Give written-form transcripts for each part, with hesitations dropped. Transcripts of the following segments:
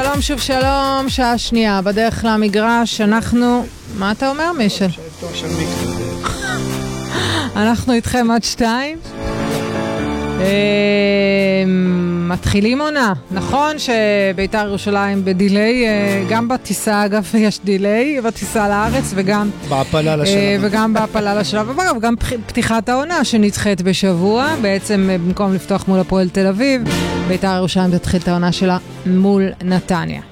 שלום, שוב שלום, שעה שנייה, בדרך למגרש, אנחנו... מה אתה אומר, מישל? אנחנו איתכם עד 2. מתחילים עונה. נכון שביתר ירושלים בדילי, גם בטיסה אגב יש דילי, בטיסה לארץ וגם בהפלה לשלב. וגם בהפלה לשלב הבא, וגם פתיחת העונה שנדחית בשבוע, בעצם במקום לפתוח מול הפועל תל אביב, ביתר ירושלים תתחיל את העונה שלה מול נתניה.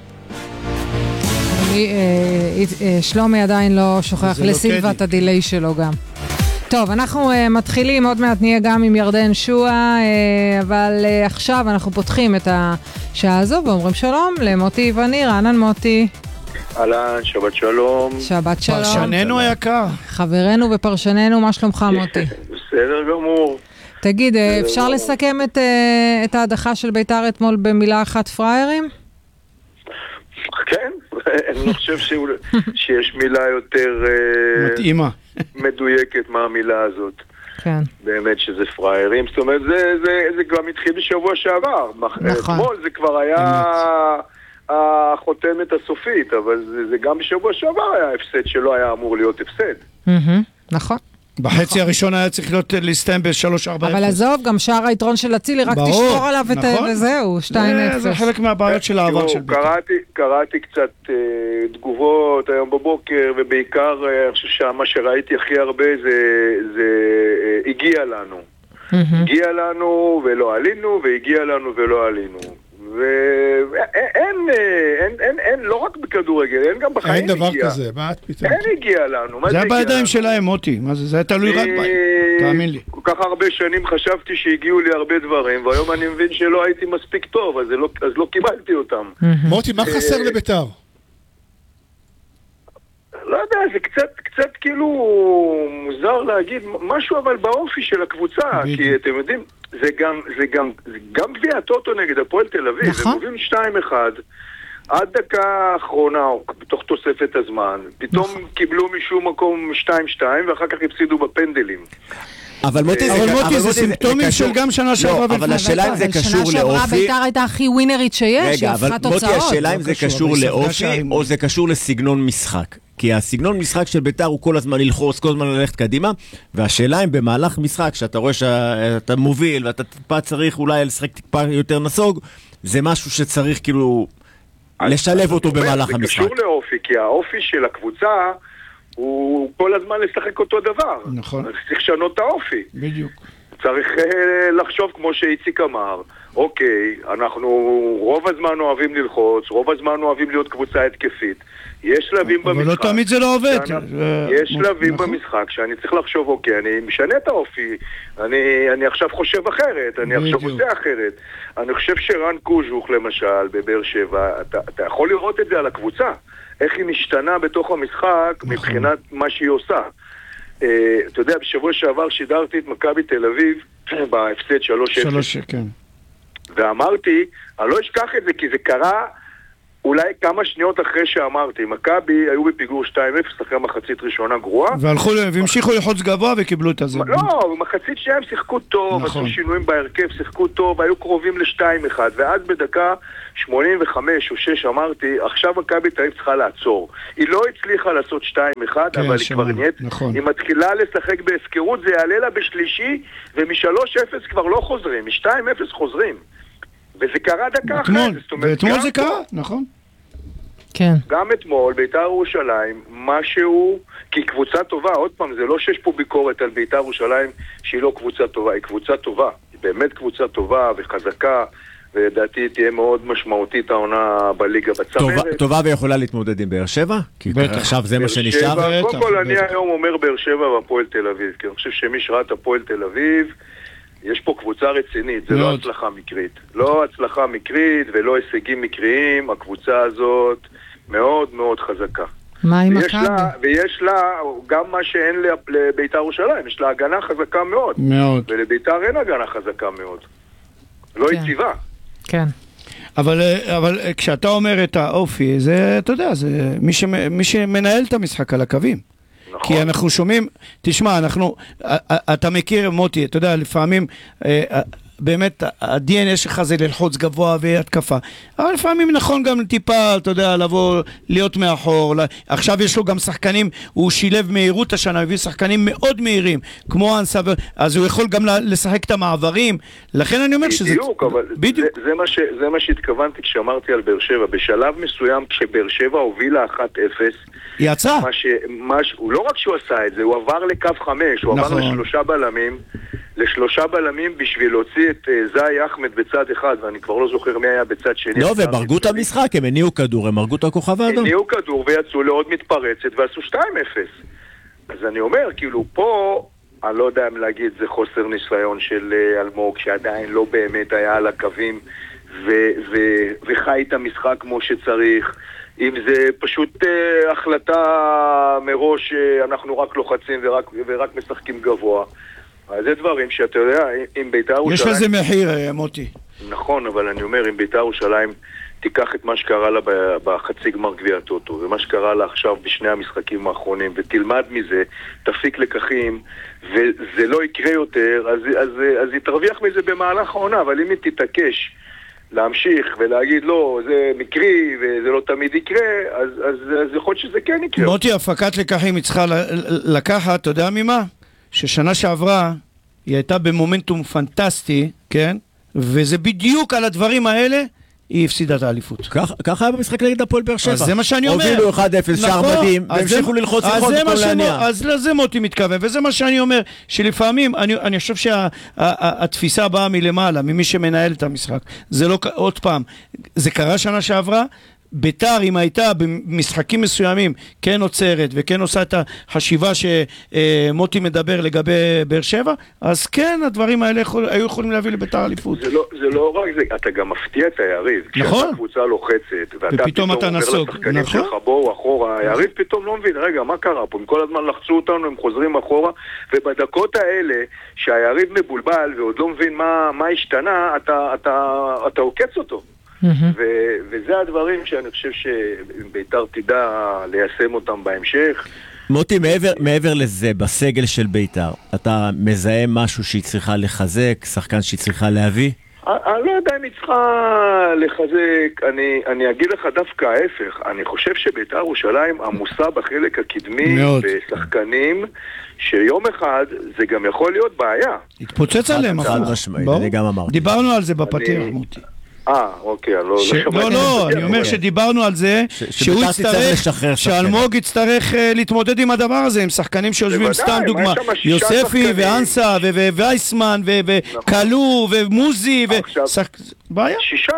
שלומי עדיין לא שוכח לסילבה את הדילי שלו גם. טוב, אנחנו מתחילים, עוד מעט נהיה גם עם ירדן שואה, אבל עכשיו אנחנו פותחים את השעה הזו ואומרים שלום למוטי וניר. אהלן מוטי. אהלן, שבת שלום. שבת שלום. פרשננו היקר. חברנו ופרשננו, מה שלומך מוטי? בסדר גמור. תגיד, אפשר לסכם את ההדחה של ביתר אתמול במילה אחת, פריירים? כן, אני חושב שיש מילה יותר מתאימה, מדויקת מהמילה הזאת. כן. באמת שזה פריירים, זאת אומרת, זה כבר מתחיל בשבוע שעבר. נכון. אתמול זה כבר היה החותמת הסופית, אבל זה גם בשבוע שעבר היה הפסד שלא היה אמור להיות הפסד. נכון. בחצי הראשון היה צריך להסתיים ב-3-4-0. אבל עזוב, גם שער היתרון של אצילי, רק תשמור עליו וזהו, 2-0. זה חלק מהבעיות של העבר של ביתר. קראתי קצת תגובות היום בבוקר, ובעיקר אני חושב שמה שראיתי הכי הרבה זה הגיע לנו. הגיע לנו ולא עלינו, והגיע לנו ולא עלינו. ואין, לא רק בכדורגל, אין גם בחיים הגיע. אין דבר כזה, מה את פתאום? אין הגיע לנו. זה היה בידיים שלהם, מוטי. זה היה תלוי רק בהם, תאמין לי. כל כך הרבה שנים חשבתי שהגיעו לי הרבה דברים, והיום אני מבין שלא הייתי מספיק טוב, אז לא קיבלתי אותם. מוטי, מה חסר לביתר? לא יודע, זה קצת כאילו מוזר להגיד משהו, אבל באופי של הקבוצה, כי אתם יודעים, זה גם גביע הטוטו נגד הפועל תל אביב, הם מובילים 2-1 עד דקה האחרונה, בתוך תוספת הזמן, פתאום קיבלו משום מקום 2-2 ואחר כך הפסידו בפנדלים. אבל מוטי זה סימפטומים של גם שנה שעברה. אבל השאלה אם זה קשור לאופי. שנה שעברה ביתר הייתה הכי ווינרית שיש. רגע, אבל מוטי, השאלה אם זה קשור לאופי או זה קשור לסגנון משחק. כי הסגנון משחק של ביתר הוא כל הזמן ללחוץ, כל הזמן ללכת קדימה, והשאלה אם במהלך משחק שאתה רואה שאתה מוביל ואתה טיפה צריך אולי לשחק טיפה יותר נסוג, זה משהו שצריך כאילו לשלב אותו במהלך המשחק. זה קשור לאופי, כי האופי של הקבוצה הוא כל הזמן לשחק אותו דבר. נכון. צריך לשנות את האופי. בדיוק. צריך לחשוב כמו שאיציק אמר, אוקיי, אנחנו רוב הזמן אוהבים ללחוץ, רוב הזמן אוהבים להיות קבוצה התקפית. יש שלבים במשחק. אבל לא תמיד זה לא עובד. יש שלבים במשחק שאני צריך לחשוב, אוקיי, אני משנה את האופי, אני עכשיו חושב אחרת, אני עכשיו עושה אחרת. אני חושב שרן קוז'וך למשל בבאר שבע, אתה יכול לראות את זה על הקבוצה. איך היא משתנה בתוך המשחק מבחינת מה שהיא עושה. אתה יודע, בשבוע שעבר שידרתי את מכבי תל אביב בהפסד 3-0. כן. ואמרתי, אני לא אשכח את זה כי זה קרה אולי כמה שניות אחרי שאמרתי. מכבי היו בפיגור 2-0 אחרי מחצית ראשונה גרועה. והמשיכו לחוץ גבוה וקיבלו את הזה. לא, במחצית שהם שיחקו טוב, עשו שינויים בהרכב, שיחקו טוב, היו קרובים ל-2-1, ואז בדקה 85 או 6 אמרתי, עכשיו מכבי תל אביב צריכה לעצור. היא לא הצליחה לעשות 2-1, אבל היא כבר נהיית, היא מתחילה לשחק בהפקרות, זה יעלה לה בשלישי, ומ-3-0 כבר לא חוזרים, מ-2-0 חוזרים. וזה קרה דקה אחת. ואתמול זה קרה, נכון. כן. גם אתמול, ביתר ירושלים, משהו, כי קבוצה טובה, עוד פעם, זה לא שיש פה ביקורת על ביתר ירושלים שהיא לא קבוצה טובה, היא קבוצה טובה. היא באמת קבוצה טובה וחזקה, ולדעתי תהיה מאוד משמעותית העונה בליגה בצמרת. טובה ויכולה להתמודד עם באר שבע? כי עכשיו זה מה שנשאר. קודם כל אני היום אומר באר שבע והפועל תל אביב, כי אני חושב שמי שראה את הפועל תל אביב, יש פה קבוצה רצינית, זה לא הצלחה מקרית. לא הצלחה מקרית ולא הישגים מקריים, הקבוצה הזאת מאוד מאוד חזקה. מה עם מכבי? ויש לה גם מה שאין לביתר ירושלים, יש לה הגנה חזקה מאוד. מאוד. ולביתר אין הגנה חזקה מאוד. לא יציבה. כן. אבל כשאתה אומר את האופי, זה, אתה יודע, זה מי שמנהל את המשחק על הקווים. נכון. כי אנחנו שומעים, תשמע, אתה מכיר מוטי, אתה יודע, לפעמים באמת, ה-DNA שלך זה ללחוץ גבוה והתקפה. אבל לפעמים נכון גם טיפה, אתה יודע, לבוא, להיות מאחור. עכשיו יש לו גם שחקנים, הוא שילב מהירות השנה, הביא שחקנים מאוד מהירים, כמו אנסה, אז הוא יכול גם לשחק את המעברים. לכן אני אומר שזה... בדיוק, אבל זה מה שהתכוונתי כשאמרתי על באר שבע. בשלב מסוים, כשבאר שבע הובילה 1-0, יצא. לא רק שהוא עשה את זה, הוא עבר לקו 5, הוא עבר לשלושה בלמים בשביל להוציא את זאי אחמד בצד אחד, ואני כבר לא זוכר מי היה בצד שני. לא, והם הרגו את המשחק, הם הניעו כדור, הם הרגו את הכוכב האדום. הניעו כדור ויצאו לעוד מתפרצת ועשו 2-0. אז אני אומר, כאילו פה, אני לא יודע אם להגיד, זה חוסר ניסיון של אלמוג, שעדיין לא באמת היה על הקווים וחי את המשחק כמו שצריך. אם זה פשוט החלטה מראש, אנחנו רק לוחצים ורק משחקים גבוה. אז זה דברים שאתה יודע, אם בית"ר ירושלים... יש לזה מחיר, מוטי. נכון, אבל אני אומר, אם בית"ר ירושלים תיקח את מה שקרה לה בחצי גמר גביע הטוטו, ומה שקרה לה עכשיו בשני המשחקים האחרונים, ותלמד מזה, תפיק לקחים, וזה לא יקרה יותר, אז היא תרוויח מזה במהלך העונה, אבל אם היא תתעקש להמשיך ולהגיד לא, זה מקרי וזה לא תמיד יקרה, אז יכול להיות שזה כן יקרה. מוטי, הפקת לקחים היא צריכה לקחת, אתה יודע ממה? ששנה שעברה היא הייתה במומנטום פנטסטי, כן? וזה בדיוק על הדברים האלה היא הפסידה את האליפות. ככה היה במשחק נגד הפועל באר שבע. אז זה מה שאני אומר. הובילו 1-0, שער מדהים, והמשיכו ללחוץ להניע. אז לזה מוטי מתכוון, וזה מה שאני אומר, שלפעמים, אני חושב שהתפיסה באה מלמעלה, ממי שמנהל את המשחק. זה לא, עוד פעם, זה קרה שנה שעברה, ביתר, אם הייתה במשחקים מסוימים כן עוצרת וכן עושה את החשיבה שמוטי מדבר לגבי באר שבע, אז כן, הדברים האלה היו יכולים להביא לביתר אליפות. זה לא רק זה, אתה גם מפתיע את היריב. נכון. כשאתה קבוצה לוחצת, ואתה פתאום אתה עובר נסוג. לשחקנים נכון. שלך, בואו אחורה, היריב פתאום לא מבין, רגע, מה קרה פה? הם כל הזמן לחצו אותנו, הם חוזרים אחורה, ובדקות האלה, שהיריב מבולבל ועוד לא מבין מה השתנה, אתה עוקץ אותו. וזה הדברים שאני חושב שביתר תדע ליישם אותם בהמשך. מוטי, מעבר לזה, בסגל של ביתר, אתה מזהה משהו שהיא צריכה לחזק, שחקן שהיא צריכה להביא? אני לא יודע אם היא צריכה לחזק, אני אגיד לך דווקא ההפך. אני חושב שביתר ירושלים עמוסה בחלק הקדמי בשחקנים שיום אחד זה גם יכול להיות בעיה. התפוצץ עליהם, אני גם אמרתי. דיברנו על זה בפתיח, מוטי. אוקיי, לא, אני אומר שדיברנו על זה שהוא יצטרך, שאלמוג יצטרך להתמודד עם הדבר הזה, עם שחקנים שיושבים סתם דוגמה, יוספי ואנסה ווייסמן וקלו ומוזי, בעיה?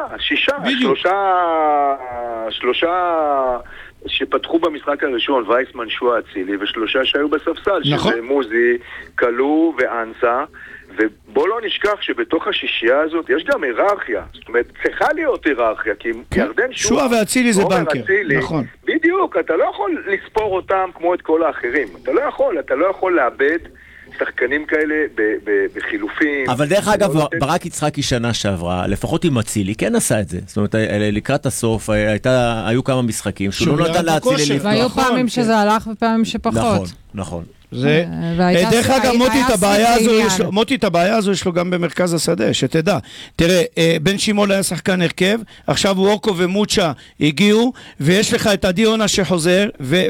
שלושה שפתחו במשחק הראשון, וייסמן, שועה אצילי, ושלושה שהיו בספסל, שזה מוזי, קלו ואנסה. ובוא לא נשכח שבתוך השישייה הזאת יש גם היררכיה. זאת אומרת, צריכה להיות היררכיה, כי ירדן שועה ואצילי זה בנקר, נכון. בדיוק, אתה לא יכול לספור אותם כמו את כל האחרים. אתה לא יכול לאבד שחקנים כאלה בחילופים. אבל דרך אגב, ברק יצחקי שנה שעברה, לפחות עם אצילי, כן עשה את זה. זאת אומרת, לקראת הסוף, היו כמה משחקים, שהוא לא נתן לאצילי לפתוח. והיו פעמים שזה הלך ופעמים שפחות. נכון. דרך אגב, מוטי, את הבעיה הזו יש לו גם במרכז השדה, שתדע. תראה, בן שימול היה שחקן הרכב, עכשיו וורקו ומוצ'ה הגיעו, ויש לך את עדי-יונה שחוזר,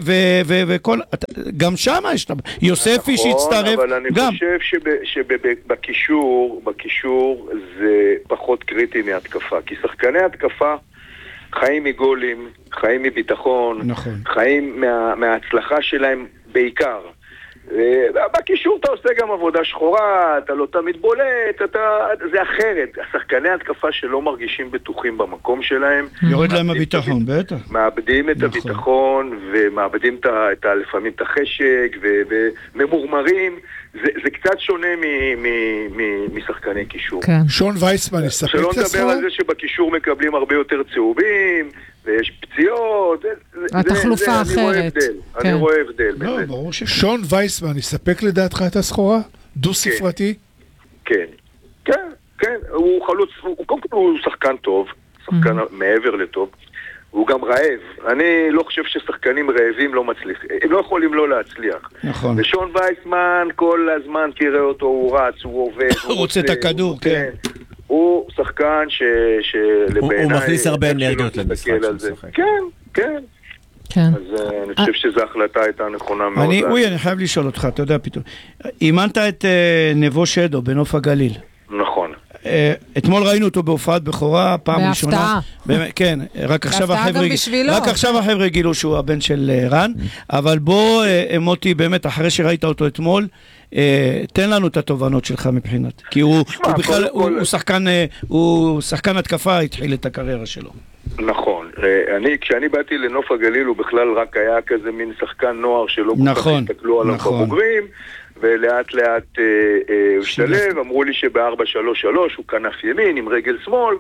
גם שם יש יוספי שהצטרף. אבל אני חושב שבקישור זה פחות קריטי מהתקפה, כי שחקני התקפה חיים מגולים, חיים מביטחון, חיים מההצלחה שלהם בעיקר. בקישור אתה עושה גם עבודה שחורה, אתה לא תמיד בולט, זה אחרת. השחקני התקפה שלא מרגישים בטוחים במקום שלהם, יורד להם הביטחון, בטח. מאבדים את הביטחון ומאבדים לפעמים את החשק וממורמרים. זה קצת שונה משחקני קישור. שון וייסמן יספק את הסחורה? שלא נדבר על זה שבקישור מקבלים הרבה יותר צהובים ויש פציעות. התחלופה אחרת. אני רואה הבדל. לא, ברור ששון וייסמן יספק לדעתך את הסחורה? דו ספרתי? כן. הוא חלוץ, קודם כל הוא שחקן טוב, שחקן מעבר לטוב. הוא גם רעב. אני לא חושב ששחקנים רעבים לא מצליחים, הם לא יכולים לא להצליח. נכון. ושון וייסמן כל הזמן תראה אותו, הוא רץ, הוא עובד, הוא רוצה את הכדור, כן. הוא שחקן שלבעיניי... הוא מכניס הרבה אנרגיות למשחק שמשחק. כן, כן. כן. אז אני חושב שזו החלטה הייתה נכונה מאוד. אני חייב לשאול אותך, אתה יודע פתאום. אימנת את נבו שדו בנוף הגליל. נכון. אתמול ראינו אותו בהופעת בכורה, פעם ראשונה. בהפתעה. כן, רק עכשיו החבר'ה גילו שהוא הבן של רן, אבל בוא, מוטי, באמת, אחרי שראית אותו אתמול, תן לנו את התובנות שלך מבחינת. כי הוא בכלל, הוא שחקן התקפה, התחיל את הקריירה שלו. נכון. כשאני באתי לנוף הגליל, הוא בכלל רק היה כזה מין שחקן נוער שלא כל כך הסתכלו עליו בבוגרים, ולאט לאט הוא השתלב, אמרו לי שב-4-3-3 הוא כנף ימין עם רגל שמאל,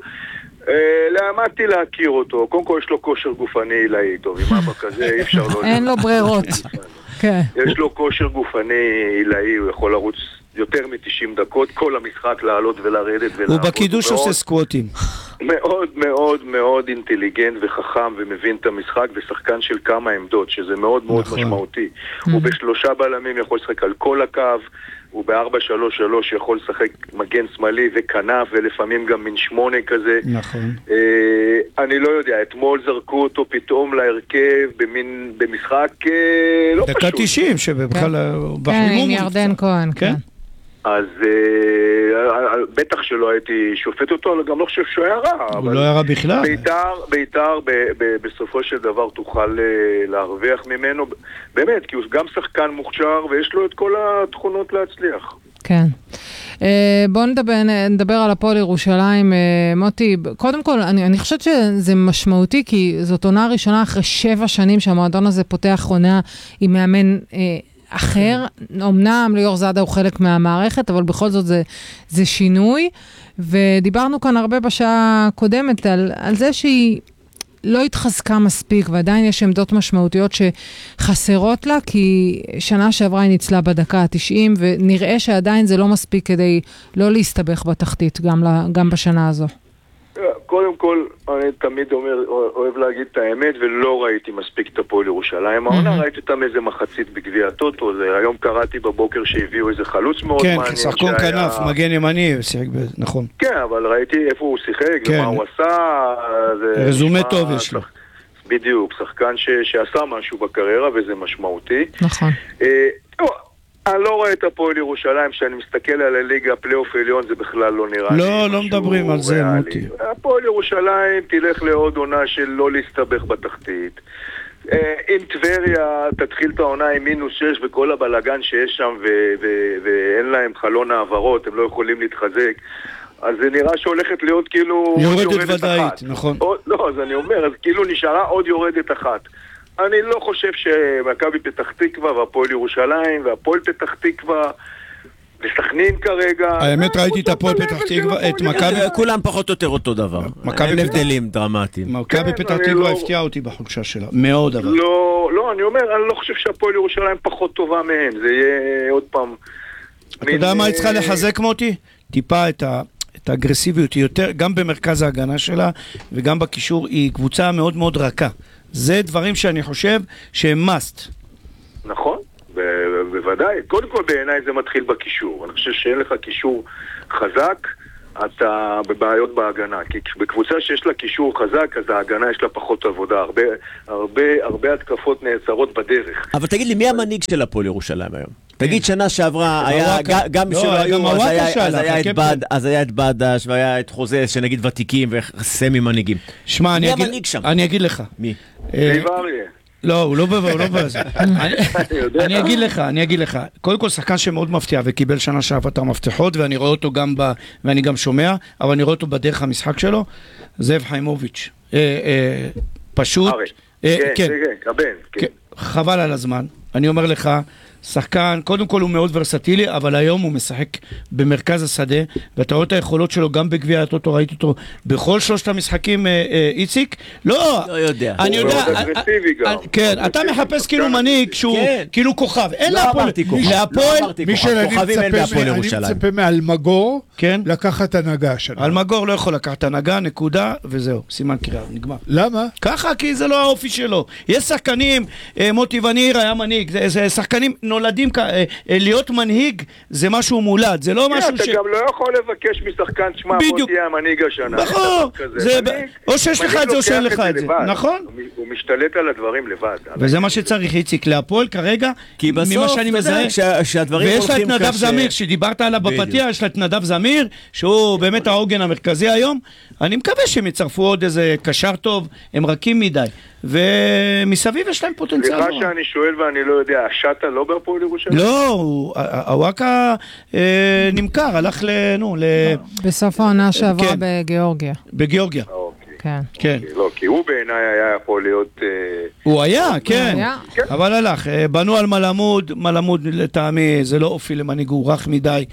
למדתי להכיר אותו, קודם כל יש לו כושר גופני עילאי, טוב, עם אבא כזה אי אפשר לא... אין לו ברירות. יש לו כושר גופני עילאי, הוא יכול לרוץ יותר מ-90 דקות, כל המשחק לעלות ולרדת ולעבוד. הוא בקידוש עושה סקווטים. מאוד מאוד מאוד אינטליגנט וחכם ומבין את המשחק ושחקן של כמה עמדות, שזה מאוד מאוד משמעותי. הוא בשלושה בלמים יכול לשחק על כל הקו, הוא ב-4-3-3 יכול לשחק מגן שמאלי וכנף ולפעמים גם מין 8 כזה. נכון. אני לא יודע, אתמול זרקו אותו פתאום להרכב במשחק לא פשוט. דקה 90 שבכלל כן, עם ירדן כהן, כן. אז בטח שלא הייתי שופט אותו, אבל גם לא חושב שהוא היה רע. הוא לא היה רע בכלל. בית"ר בסופו של דבר תוכל להרוויח ממנו, באמת, כי הוא גם שחקן מוכשר ויש לו את כל התכונות להצליח. כן. בואו נדבר על הפועל ירושלים. מוטי, קודם כל, אני חושבת שזה משמעותי, כי זאת עונה ראשונה אחרי 7 שנים שהמועדון הזה פותח עונה עם מאמן אחר. אמנם ליאור זאדה הוא חלק מהמערכת, אבל בכל זאת זה שינוי, ודיברנו כאן הרבה בשעה הקודמת על זה שהיא לא התחזקה מספיק, ועדיין יש עמדות משמעותיות שחסרות לה, כי שנה שעברה היא ניצלה בדקה ה-90, ונראה שעדיין זה לא מספיק כדי לא להסתבך בתחתית, גם בשנה הזו. קודם כל, אני תמיד אוהב להגיד את האמת, ולא ראיתי מספיק את הפועל ירושלים. העונה ראיתי אותם איזה מחצית בגביע הטוטו, היום קראתי בבוקר שהביאו איזה חלוץ מאוד מעניין. כן, שחקן כנף, מגן ימני, נכון. כן, אבל ראיתי איפה הוא שיחק, ומה הוא עשה. רזומה טוב יש לו. בדיוק, שחקן שעשה משהו בקריירה, וזה משמעותי. נכון. אני לא רואה את הפועל ירושלים, שאני מסתכל על הליגה, פלייאוף עליון, זה בכלל לא נראה לי. לא מדברים על זה, מוטי. הפועל ירושלים תלך לעוד עונה של לא להסתבך בתחתית. אם טבריה תתחיל את העונה עם -6 וכל הבלגן שיש שם, ואין להם חלון העברות, הם לא יכולים להתחזק, אז זה נראה שהולכת להיות כאילו... יורדת ודאית, נכון. לא, אז אני אומר, אז כאילו נשארה עוד יורדת אחת. אני לא חושב שמכבי פתח תקווה והפועל ירושלים והפועל פתח תקווה וסכנין כרגע... האמת ראיתי את הפועל פתח תקווה, את מכבי... כולם פחות או יותר אותו דבר. אין הבדלים דרמטיים. מכבי פתח תקווה הפתיעה אותי בחולשה שלה. מאוד אבל. לא, אני אומר, אני לא חושב שהפועל ירושלים פחות טובה מהם. זה יהיה עוד פעם... אתה יודע מה היא צריכה לחזק, מוטי? טיפה את האגרסיביות יותר, גם במרכז ההגנה שלה וגם בקישור, היא קבוצה מאוד מאוד רכה. זה דברים שאני חושב שהם must. נכון, בוודאי. קודם כל בעיניי זה מתחיל בקישור. אני חושב שאין לך קישור חזק, אתה בבעיות בהגנה. כי בקבוצה שיש לה קישור חזק, אז ההגנה יש לה פחות עבודה. הרבה התקפות נעצרות בדרך. אבל תגיד לי, מי המנהיג של הפועל ירושלים היום? תגיד, שנה שעברה היה, גם בשביל היו, אז היה את בדש, והיה את חוזה, שנגיד ותיקים וסמי מנהיגים. שמע, אני אגיד לך. מי? ליבריה. לא, הוא לא בזה. אני אגיד לך. קודם כל, שחקן שמאוד מפתיע, וקיבל שנה שעברה את המפתחות, ואני רואה אותו גם ואני גם שומע, אבל אני רואה אותו בדרך המשחק שלו, זאב חיימוביץ'. פשוט. כן, הבן. חבל על הזמן. אני אומר לך, שחקן, קודם כל הוא מאוד ורסטילי, אבל היום הוא משחק במרכז השדה, ואתה רואה את היכולות שלו גם בגביע הטוטו, ראיתי אותו בכל 3 המשחקים, איציק? לא יודע. אני יודע. כן, אתה מחפש כאילו מנהיג שהוא כאילו כוכב. אין להפועל. כוכבים אין בהפועל ירושלים. אני מצפה מאלמגור כן? לקחת הנהגה השנה. אלמגור לא יכול לקחת הנהגה, נקודה, וזהו, סימן קריאה, נגמר. למה? ככה, כי זה לא האופי שלו. יש שחקנים, מוטי וניר היה מנהיג, זה שחקנים נולדים, להיות מנהיג זה משהו מולד, זה לא משהו אתה גם לא יכול לבקש משחקן, שמה, בוא תהיה המנהיג השנה. נכון, או שיש לך את זה או שאין לך את זה, נכון? הוא משתלט על הדברים לבד. וזה מה שצריך, איציק, להפועל כרגע, ממה שאני מזהה, ויש לה את נדב זמיר, שדיברת עליו בפתיח, יש לה את נדב זמיר, שהוא באמת העוגן המרכזי היום. אני מקווה שהם יצרפו עוד איזה קשר טוב, הם רכים מדי, ומסביב יש להם פוטנציאל. סליחה שאני שואל ואני לא יודע, השאטה לא בהפועל ירושלים? לא, הוואקה נמכר, הלך בסוף העונה שעברה בגיאורגיה. בגיאורגיה. כן. לא, כי הוא בעיניי היה יכול להיות... הוא היה, כן, אבל הלך, בנו על מלמוד לטעמי, זה לא אופי למנהיג, הוא רך מדי.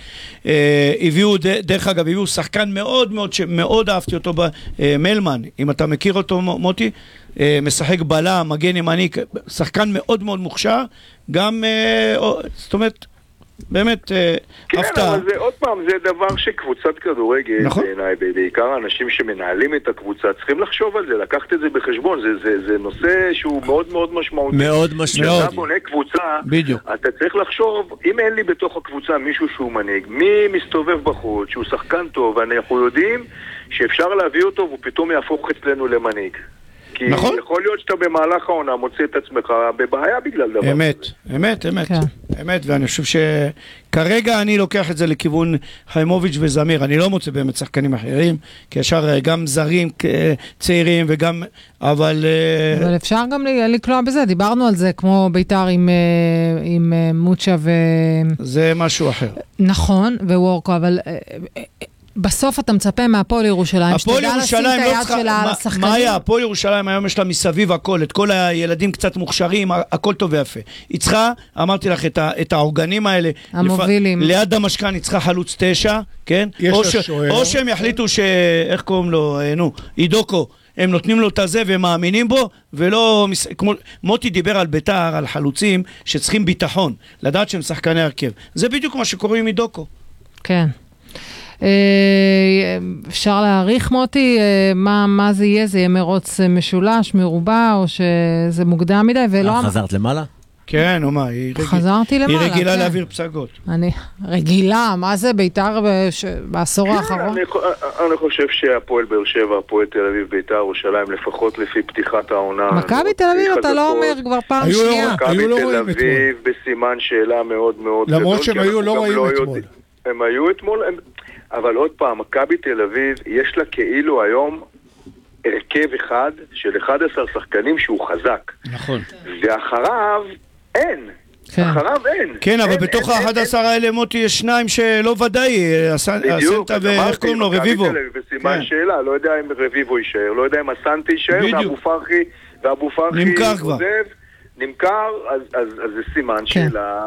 דרך אגב, הביאו שחקן מאוד מאוד, שמאוד אהבתי אותו, מלמן, אם אתה מכיר אותו מוטי, משחק בלם, מגן ימני, שחקן מאוד מאוד מוכשר, גם, זאת אומרת, באמת הפתעה. כן, אבל זה עוד פעם, זה דבר שקבוצת כדורגל, נכון. בעיניי, בעיקר האנשים שמנהלים את הקבוצה, צריכים לחשוב על זה, לקחת את זה בחשבון, זה נושא שהוא מאוד מאוד משמעותי. מאוד משמעותי. כשאתה בונה קבוצה, בדיוק. אתה צריך לחשוב, אם אין לי בתוך הקבוצה מישהו שהוא מנהיג, מי מסתובב בחוץ, שהוא שחקן טוב, ואנחנו יודעים שאפשר להביא אותו והוא פתאום יהפוך אצלנו למנהיג. כי נכון? יכול להיות שאתה במהלך העונה מוצא את עצמך בבעיה בגלל דבר. אמת, ואני חושב שכרגע אני לוקח את זה לכיוון חיימוביץ' וזמיר, אני לא מוצא באמת שחקנים אחרים, כי ישר גם זרים צעירים וגם, אבל אפשר גם לקלוע בזה, דיברנו על זה כמו ביתר עם מוצ'ה זה משהו אחר. נכון, ווורקו, אבל... בסוף אתה מצפה מהפועל ירושלים, שתדע לשים את היד שלה על השחקנים. מה היה? הפועל ירושלים היום יש לה מסביב הכל, את כל הילדים קצת מוכשרים, הכל טוב ויפה. היא צריכה, אמרתי לך, את האורגנים האלה, המובילים. ליד דמשקן היא צריכה חלוץ 9, כן? או שהם יחליטו איך קוראים לו, אידוקו, הם נותנים לו את הזה והם מאמינים בו, ולא, כמו מוטי דיבר על ביתר, על חלוצים שצריכים ביטחון, לדעת שהם שחקני הרכב. זה בדיוק מה שקורה עם אידוקו. כן. אפשר להעריך מוטי מה זה יהיה? זה יהיה מרוץ משולש, מרובע, או שזה מוקדם מדי ולא... חזרת למעלה? כן, או מה, חזרתי למעלה. היא רגילה להעביר פסגות. אני רגילה, מה זה ביתר בעשור האחרון? אני חושב שהפועל באר שבע, הפועל תל אביב, ביתר ירושלים, לפחות לפי פתיחת העונה. מכבי תל אביב אתה לא אומר כבר פעם שנייה. מכבי תל אביב בסימן שאלה מאוד מאוד גדול. למרות שהם היו לא רואים אתמול. הם היו אתמול, אבל עוד פעם, מכבי תל אביב, יש לה כאילו היום הרכב אחד של 11 שחקנים שהוא חזק. נכון. ואחריו אין. אחריו אין. כן, אבל בתוך ה-11 האלה מוטי יש שניים שלא ודאי, הסנטה ואיך קוראים לו, רביבו. בסימן שאלה, לא יודע אם רביבו יישאר, לא יודע אם הסנטה יישאר, ואבו פרחי עוזב. נמכר, אז זה סימן שאלה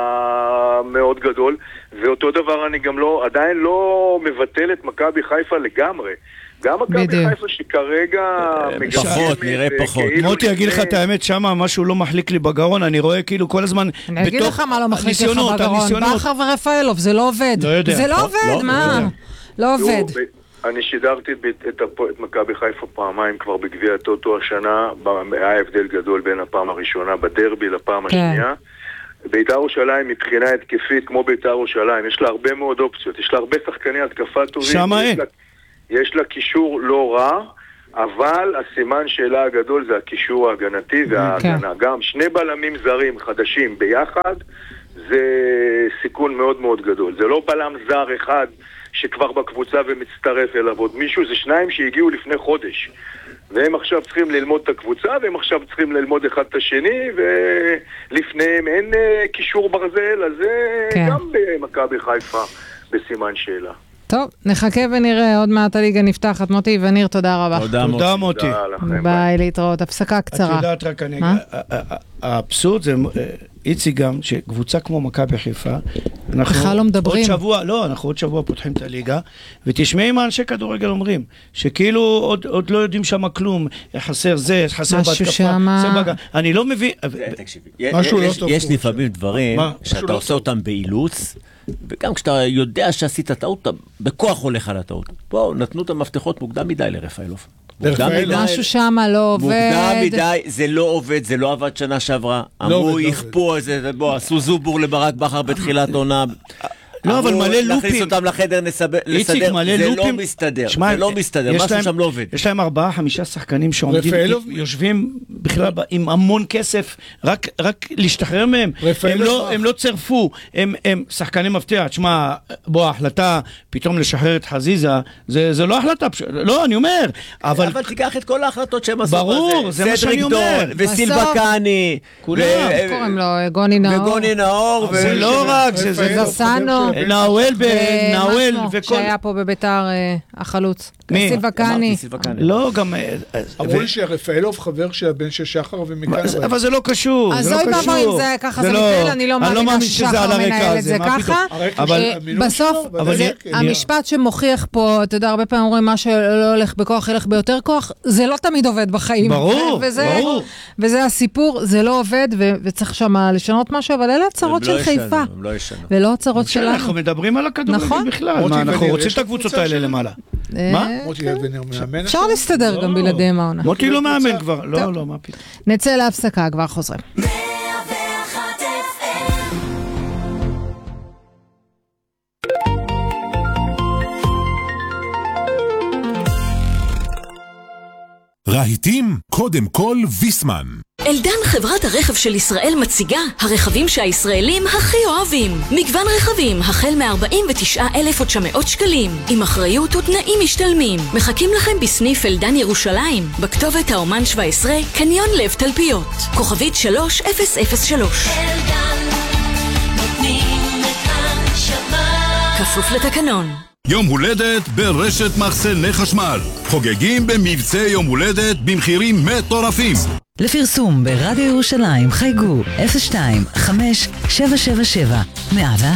מאוד גדול, ואותו דבר אני גם לא, עדיין לא מבטל את מכבי חיפה לגמרי. גם מכבי חיפה שכרגע פחות, נראה פחות. מוטי, אגיד לך את האמת, שמה משהו לא מחליק לי בגרון, אני רואה כאילו כל הזמן אני אגיד לך מה לא מחליק לך בגרון, בכר ורפאלוב, זה לא עובד. זה לא עובד, מה? לא עובד. אני שידרתי את מכבי חיפה פעמיים כבר בגביע הטוטו השנה, היה הבדל גדול בין הפעם הראשונה בדרבי לפעם השנייה. בית"ר ירושלים מבחינה התקפית כמו בית"ר ירושלים, יש לה הרבה מאוד אופציות, יש לה הרבה שחקני התקפה טובים. שמה אין. יש לה קישור לא רע, אבל הסימן שאלה הגדול זה הקישור ההגנתי וההגנה. גם שני בלמים זרים חדשים ביחד, זה סיכון מאוד מאוד גדול. זה לא בלם זר אחד שכבר בקבוצה ומצטרף אליו עוד מישהו, זה שניים שהגיעו לפני חודש. והם עכשיו צריכים ללמוד את הקבוצה, והם עכשיו צריכים ללמוד אחד את השני, ולפניהם אין קישור ברזל, אז זה גם במכבי חיפה בסימן שאלה. טוב, נחכה ונראה, עוד מעט הליגה נפתחת. מוטי וניר, תודה רבה. תודה מוטי. ביי, להתראות. הפסקה קצרה. את יודעת רק אני... האבסורד זה... איצי גם, שקבוצה כמו מכבי חיפה, בכלל לא מדברים. אנחנו עוד שבוע פותחים את הליגה, ותשמעי מה אנשי כדורגל אומרים, שכאילו עוד לא יודעים שם כלום, חסר זה, חסר בהתקפה, אני לא מבין, יש לפעמים דברים שאתה עושה אותם באילוץ, וגם כשאתה יודע שעשית טעות, בכוח הולך על הטעות. פה נתנו את המפתחות מוקדם מדי לרפאלוב. משהו שם לא עובד. מוקדם מדי, זה לא עובד, זה לא עבד שנה שעברה. אמרו, יכפו איזה, עשו זובור לברק בכר בתחילת עונה. לא, אבל מלא לופים. להכניס אותם לחדר לסדר, זה לא מסתדר, זה לא מסתדר, משהו שם לא עובד. יש להם 4-5 שחקנים שעומדים, יושבים בכלל עם המון כסף, רק להשתחרר מהם. הם לא צרפו, הם שחקנים מפתח. תשמע, ההחלטה פתאום לשחרר את חזיזה, זה לא החלטה, לא, אני אומר. אבל תיקח את כל ההחלטות שהם עשו. ברור, זה מה שאני אומר. וסילבה קאני. קוראים לו גוני נאור. זה לא רק, זה זסנו. נאואל שהיה פה בביתר החלוץ. סילבה קאני. לא, גם... אמרו לי שרפאלוב חבר של הבן של שחר ומכאן... אבל זה לא קשור. אז זוי בבוא אם זה ככה זה מתנהל, אני לא מאמינה ששחר מנהל את זה ככה. בסוף, המשפט שמוכיח פה, אתה יודע, הרבה פעמים אומרים מה שלא הולך בכוח, ילך ביותר כוח, זה לא תמיד עובד בחיים. ברור. וזה הסיפור, זה לא עובד, וצריך שם לשנות משהו, אבל אלה הצרות של חיפה. ולא הצרות שלנו. אנחנו מדברים על הכדורגל בכלל. אנחנו רוצים את הקבוצות האלה למעלה. מה? מוטי לבנר מאמן? אפשר להסתדר גם בלעדיהם העונה. מוטי לא מאמן כבר. לא, מה פתאום. נצא להפסקה, כבר חוזרים. רהיטים, קודם כל ויסמן. אלדן, חברת הרכב של ישראל, מציגה הרכבים שהישראלים הכי אוהבים. מגוון רכבים החל מ-49,900 שקלים, עם אחריות ותנאים משתלמים. מחכים לכם בסניף אלדן ירושלים, בכתובת האומן 17, קניון לב תלפיות, כוכבית 3003. אלדן, נותנים את הנשמה. כפוף לתקנון. יום הולדת ברשת מחסני חשמל. חוגגים במבצע יום הולדת במחירים מטורפים. לפרסום ברדיו ירושלים חייגו 02-5777-101.